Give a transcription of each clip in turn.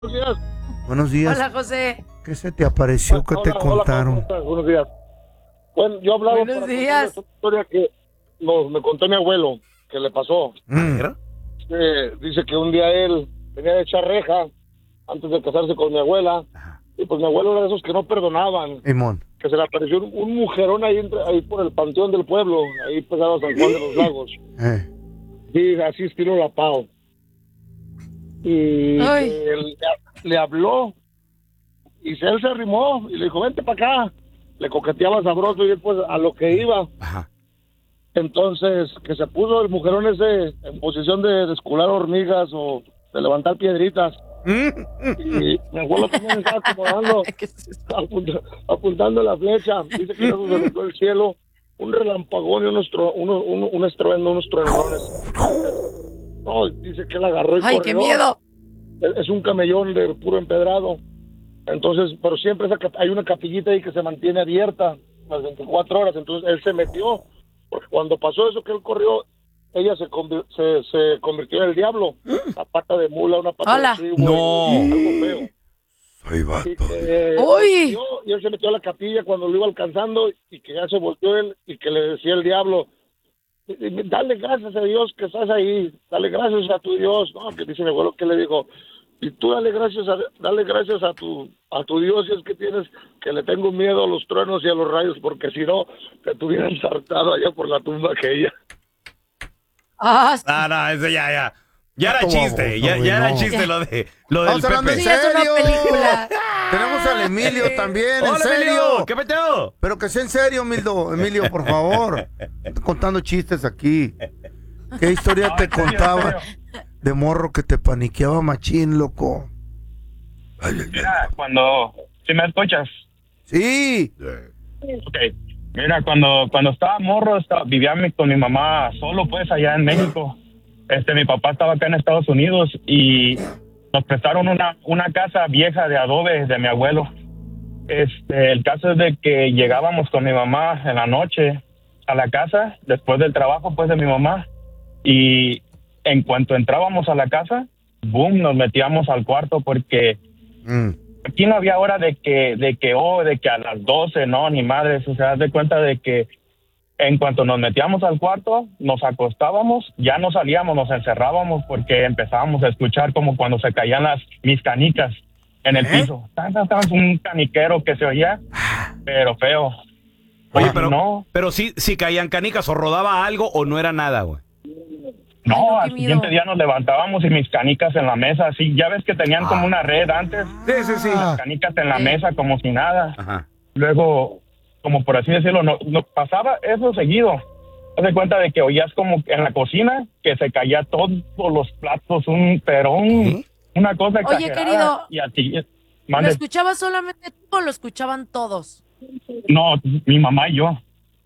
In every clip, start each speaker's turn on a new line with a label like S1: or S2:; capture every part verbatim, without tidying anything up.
S1: Buenos días.
S2: Buenos días.
S3: Hola, José.
S2: ¿Qué se te apareció? ¿Qué te
S1: Hola, hola,
S2: contaron?
S1: ¿cómo estás? Buenos días. Bueno, yo hablaba
S3: Buenos
S1: para
S3: días.
S1: contarles una historia que nos, me contó mi abuelo, que le pasó.
S2: Mm.
S1: Eh, dice que un día él tenía de echar reja antes de casarse con mi abuela. Y pues mi abuelo era de esos que no perdonaban.
S2: Simón.
S1: Que se le apareció un, un mujerón ahí, entre, ahí por el panteón del pueblo, ahí pegado a San Juan de los Lagos.
S2: Eh.
S1: Sí, así estilo La Pau. Y
S3: Ay.
S1: que él le, le habló y se- él se arrimó y le dijo, vente para acá. Le coqueteaba sabroso y él pues a lo que iba.
S2: Ajá.
S1: Entonces, que se puso el mujerón ese en posición de descular hormigas o de levantar piedritas. Y mi abuelo también estaba acomodando,
S3: ¿Qué es eso?
S1: apunta- apuntando la flecha. Dice que eso se metió el cielo, un relampagón y unos tro- uno, uno, un estruendo, unos truenones. No, dice que él agarró y
S3: ¡Ay,
S1: corrió.
S3: qué miedo!
S1: Es es un camellón de puro empedrado. Entonces, pero siempre esa cap- hay una capillita ahí que se mantiene abierta las veinticuatro horas. Entonces él se metió, porque cuando pasó eso que él corrió, ella se, convi- se, se convirtió en el diablo. Una pata de mula, una pata
S3: Hola.
S1: de chivo,
S4: No.
S1: y algo feo.
S2: Soy
S1: Y,
S2: vato.
S1: que,
S3: ¡Uy!
S1: yo- y él se metió a la capilla cuando lo iba alcanzando y que ya se volteó él y que le decía el diablo, dale gracias a Dios que estás ahí, dale gracias a tu Dios. No, que dice mi abuelo que le dijo, y tú dale gracias a, dale gracias a tu a tu Dios, si es que tienes, que le tengo miedo a los truenos y a los rayos, porque si no te tuvieran saltado allá por la tumba aquella.
S3: Ah, sí.
S4: Ah, no, ese ya, ya. Ya era
S2: Vato
S4: chiste,
S2: baboso,
S4: ya,
S2: güey,
S4: ya era
S2: no.
S4: chiste lo de lo del
S2: Estamos hablando
S4: Pepe.
S2: en
S3: Sí, es una
S2: serio.
S3: película.
S2: Tenemos al Emilio también, en
S4: Hola,
S2: serio.
S4: Emilio, ¿qué peteo?
S2: Pero que sea en serio, Emilio, Emilio, por favor. Estoy contando chistes aquí. ¿Qué historia te contaba de morro que te paniqueaba machín, loco? Ay, ay, ay.
S5: Mira, cuando... ¿Sí me escuchas?
S2: Sí.
S5: Ok. Mira, cuando cuando estaba morro, estaba, vivía mi- con mi mamá solo, pues, allá en México. Este, mi papá estaba acá en Estados Unidos y nos prestaron una, una casa vieja de adobe de mi abuelo. Este, el caso es de que llegábamos con mi mamá en la noche a la casa, después del trabajo, pues, de mi mamá. Y en cuanto entrábamos a la casa, boom, nos metíamos al cuarto porque...
S2: Mm.
S5: Aquí no había hora de que, de que, oh, de que a las doce, no, ni madres, o sea, haz de cuenta de que en cuanto nos metíamos al cuarto, nos acostábamos, ya no salíamos, nos encerrábamos porque empezábamos a escuchar como cuando se caían las, mis canicas en el
S4: ¿Eh?
S5: piso. Tan, tan, tan, un caniquero que se oía, pero feo.
S4: Oye,
S5: Ah,
S4: pero,
S5: no,
S4: pero sí, sí caían canicas o rodaba algo o no era nada, güey.
S5: no,
S3: Ay, no, qué
S5: al siguiente
S3: miedo.
S5: día nos levantábamos y mis canicas en la mesa, así, ya ves que tenían como una red antes,
S4: Sí, sí, sí.
S2: Ah.
S5: canicas en la
S3: Sí.
S5: mesa como si nada.
S4: Ajá.
S5: Luego, como por así decirlo, no, no pasaba eso seguido. Haz de cuenta de que oías como en la cocina que se caía todos los platos, un pero un, una cosa
S3: Oye,
S5: exagerada.
S3: querido,
S5: Y a ti,
S3: ¿lo
S5: mande,
S3: escuchabas solamente tú o lo escuchaban todos?
S5: no, mi mamá y yo,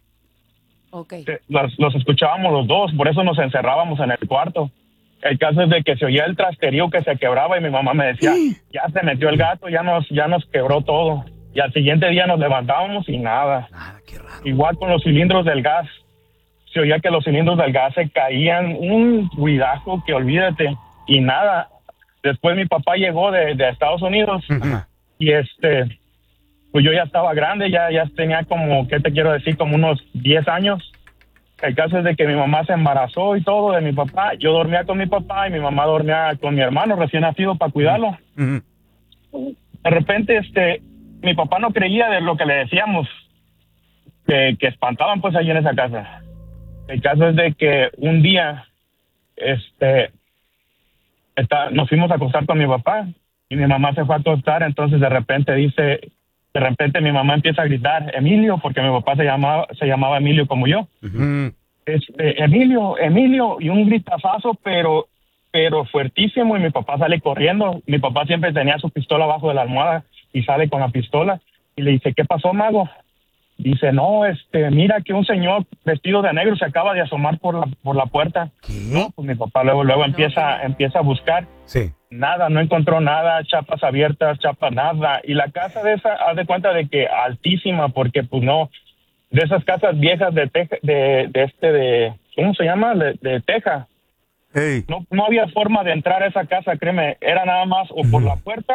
S3: Ok.
S5: eh, los, los escuchábamos los dos, por eso nos encerrábamos en el cuarto. El caso es de que se oía el trasterío que se quebraba y mi mamá me decía, ya se metió el gato, ya nos, ya nos quebró todo. Y al siguiente día nos levantábamos y nada.
S4: Nada, qué raro.
S5: Igual con los cilindros del gas. Se oía que los cilindros del gas se caían, un ruidazo que olvídate. Y nada. Después mi papá llegó de, de Estados Unidos
S4: Ajá.
S5: y este, pues yo ya estaba grande, ya, ya tenía como, ¿qué te quiero decir? Como unos diez años. El caso es de que mi mamá se embarazó y todo de mi papá. Yo dormía con mi papá y mi mamá dormía con mi hermano recién nacido para cuidarlo.
S2: Ujú.
S5: De repente, este, mi papá no creía de lo que le decíamos, que, que espantaban pues ahí en esa casa. El caso es de que un día, este, está, nos fuimos a acostar con mi papá y mi mamá se fue a acostar, entonces de repente dice, de repente mi mamá empieza a gritar, Emilio, porque mi papá se llamaba, se llamaba Emilio como yo.
S2: Mm.
S5: Este, Emilio, Emilio, y un gritazazo, pero, pero fuertísimo, y mi papá sale corriendo. Mi papá siempre tenía su pistola abajo de la almohada y sale con la pistola y le dice, ¿qué pasó, mago? Dice, no, este, mira que un señor vestido de negro se acaba de asomar por la, por la puerta.
S2: ¿Qué?
S5: No, pues mi papá luego, luego
S3: No,
S5: empieza,
S3: qué-
S5: empieza a buscar.
S4: Sí.
S5: Nada, no encontró nada, chapas abiertas, chapas nada. Y la casa de esa, haz de cuenta de que altísima, porque pues no, de esas casas viejas de teja, de, de este, de, ¿cómo se llama? De, de teja.
S2: Ey.
S5: No, no había forma de entrar a esa casa, créeme. Era nada más o por la puerta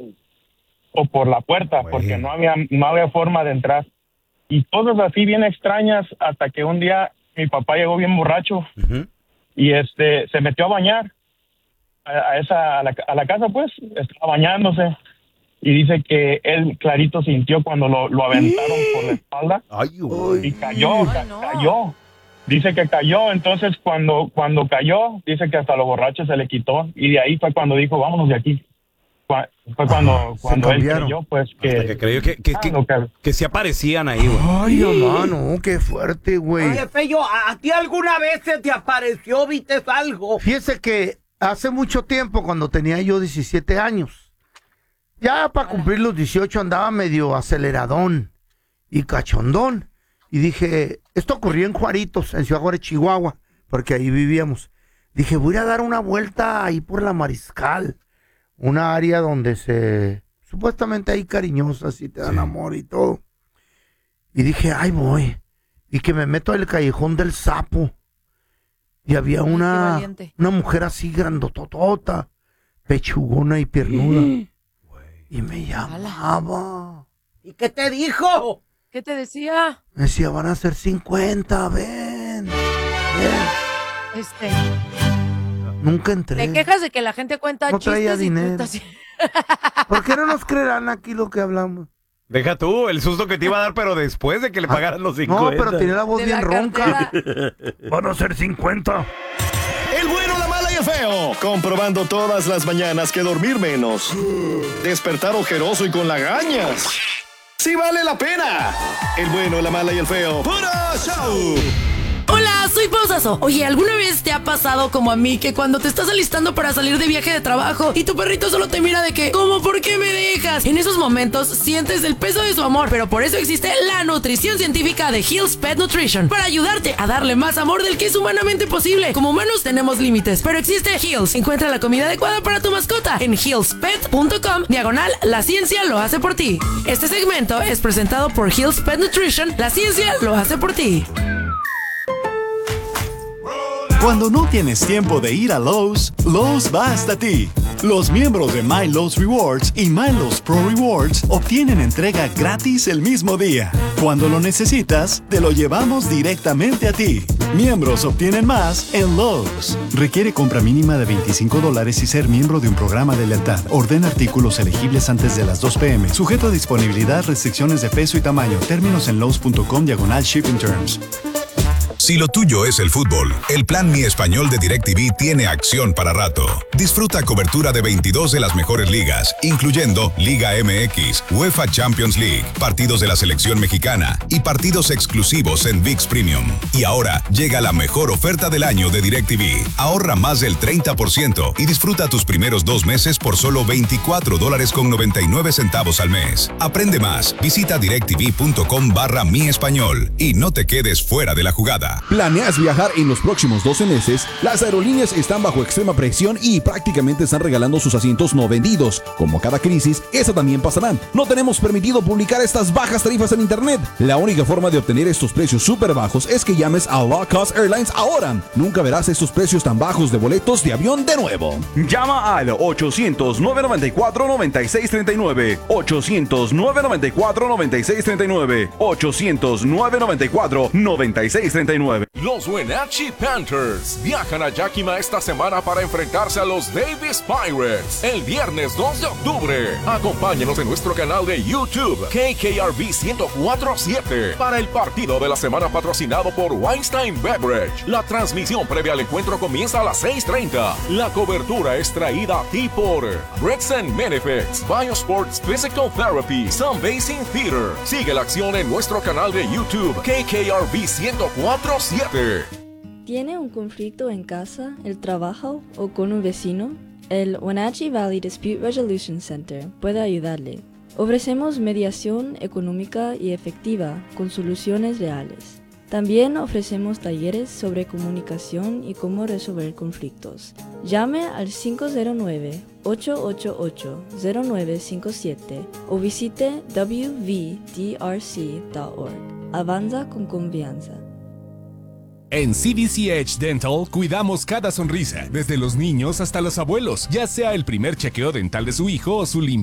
S5: o por la puerta,
S4: Güey.
S5: porque no había, no había forma de entrar. Y cosas así bien extrañas hasta que un día mi papá llegó bien borracho
S4: Ujú.
S5: y este se metió a bañar a, a esa a la, a la casa, pues estaba bañándose y dice que él clarito sintió cuando lo, lo aventaron por la espalda
S4: Ay, güey.
S5: y cayó, ca-
S3: Ay, no.
S5: cayó. Dice que cayó, entonces cuando cuando cayó, dice que hasta los borrachos se le quitó y de ahí fue cuando dijo, vámonos de aquí. Fue fue cuando,
S2: Ah, se
S5: cuando él
S2: cambiaron.
S5: creyó, pues que...
S4: Hasta que creyó que, que,
S5: Ah,
S4: que,
S5: lo que-
S4: que se aparecían ahí, güey.
S2: Ay, hermano, qué fuerte, güey.
S6: Oye, Feyo, ¿a a ti alguna vez se te apareció, viste algo?
S2: Fíjese que hace mucho tiempo, cuando tenía yo diecisiete años, ya para cumplir los dieciocho andaba medio aceleradón y cachondón. Y dije, esto ocurrió en Juaritos, en Ciudad Juárez, Chihuahua, porque ahí vivíamos. Dije, voy a dar una vuelta ahí por la Mariscal, una área donde se, supuestamente hay cariñosas y te dan amor y todo. Y dije, ay voy. Y que me meto al callejón del Sapo. Y había
S3: Ay, qué
S2: una,
S3: valiente.
S2: una mujer así grandototota, pechugona y piernuda. Y me llamaba.
S6: ¿Y qué te dijo?
S3: ¿Qué te decía?
S2: Me decía, van a ser cincuenta, ven. ven.
S3: Este,
S2: Nunca entré.
S3: te quejas de que la gente cuenta
S2: No traía
S3: chistes y tú
S2: dinero.
S3: estás-
S2: ¿Por qué no nos creerán aquí lo que hablamos?
S4: Deja tú el susto que te iba a dar, pero después de que le pagaran los cincuenta.
S2: No, pero tenía la voz
S3: de
S2: bien
S3: la
S2: ronca.
S3: cartera.
S2: Van a ser cincuenta.
S7: El bueno, la mala y el feo. Comprobando todas las mañanas que dormir menos. Despertar ojeroso y con lagañas. Sí vale la pena. El bueno, la mala y el feo. ¡Puro show!
S8: Hola, soy Pausazo. Oye, ¿alguna vez te ha pasado como a mí que cuando te estás alistando para salir de viaje de trabajo y tu perrito solo te mira de que, ¿cómo? ¿Por qué me dejas? En esos momentos sientes el peso de su amor, pero por eso existe la nutrición científica de Hill's Pet Nutrition para ayudarte a darle más amor del que es humanamente posible. Como humanos tenemos límites, pero existe Hill's. Encuentra la comida adecuada para tu mascota en hill's pet punto com diagonal la ciencia lo hace por ti. Este segmento es presentado por Hill's Pet Nutrition. La ciencia lo hace por ti.
S9: Cuando no tienes tiempo de ir a Lowe's, Lowe's va hasta ti. Los miembros de My Lowe's Rewards y My Lowe's Pro Rewards obtienen entrega gratis el mismo día. Cuando lo necesitas, te lo llevamos directamente a ti. Miembros obtienen más en Lowe's. Requiere compra mínima de veinticinco dólares y ser miembro de un programa de lealtad. Ordena artículos elegibles antes de las dos pe eme. Sujeto a disponibilidad, restricciones de peso y tamaño. Términos en lowes punto com diagonal shipping terms.
S10: Si lo tuyo es el fútbol, el plan Mi Español de DirecTV tiene acción para rato. Disfruta cobertura de veintidós de las mejores ligas, incluyendo Liga eme equis, UEFA Champions League, partidos de la selección mexicana y partidos exclusivos en ViX Premium. Y ahora llega la mejor oferta del año de DirecTV. Ahorra más del treinta por ciento y disfruta tus primeros dos meses por solo veinticuatro dólares con noventa y nueve centavos al mes. Aprende más, visita directv punto com barra Mi Español y no te quedes fuera de la jugada.
S11: ¿Planeas viajar en los próximos doce meses? Las aerolíneas están bajo extrema presión y prácticamente están regalando sus asientos no vendidos. Como cada crisis, esa también pasará. No tenemos permitido publicar estas bajas tarifas en internet. La única forma de obtener estos precios súper bajos es que llames a Low Cost Airlines ahora. Nunca verás estos precios tan bajos de boletos de avión de nuevo.
S12: Llama al ochocientos, nueve noventa y cuatro, noventa y seis treinta y nueve. ochocientos, nueve noventa y cuatro, noventa y seis treinta y nueve. ochocientos, nueve noventa y cuatro, noventa y seis treinta y nueve.
S13: Los Wenatchee Panthers viajan a Yakima esta semana para enfrentarse a los Davis Pirates el viernes dos de octubre. Acompáñenos en nuestro canal de YouTube K K R V ciento cuatro punto siete para el partido de la semana patrocinado por Weinstein Beverage. La transmisión previa al encuentro comienza a las seis treinta. La cobertura es traída a ti por Breaks and Benefits, Biosports Physical Therapy, Sun Basin Theater. Sigue la acción en nuestro canal de YouTube K K R V ciento cuatro punto siete.
S14: ¿Tiene un conflicto en casa, el trabajo o con un vecino? El Wenatchee Valley Dispute Resolution Center puede ayudarle. Ofrecemos mediación económica y efectiva con soluciones reales. También ofrecemos talleres sobre comunicación y cómo resolver conflictos. Llame al cinco cero nueve, ocho ocho ocho, cero nueve cinco siete o visite w v d r c punto org. Avanza con confianza.
S15: En C D C Edge Dental cuidamos cada sonrisa, desde los niños hasta los abuelos, ya sea el primer chequeo dental de su hijo o su limpieza